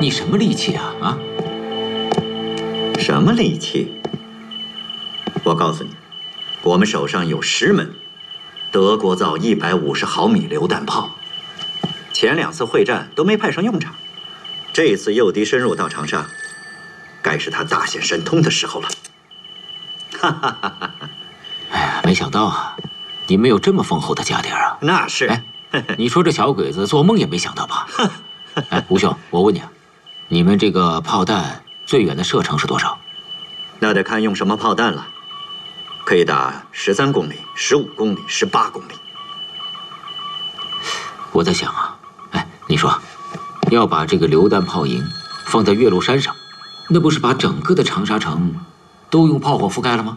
你什么力气啊？啊？ 什么力气？我告诉你，我们手上有10门德国造150毫米榴弹炮，前2次会战都没派上用场，这一次诱敌深入到长沙，该是他大显神通的时候了。哈哈哈哈！ 哎呀，没想到啊，你们有这么丰厚的家底儿啊！ 那是。 哎，你说这小鬼子做梦也没想到吧？哎，吴兄，我问你啊，你们这个炮弹最远的射程是多少？ 那得看用什么炮弹了，可以打13公里、15公里、18公里。 我在想啊，哎，你说，要把这个榴弹炮营放在岳麓山上，那不是把整个的长沙城都用炮火覆盖了吗？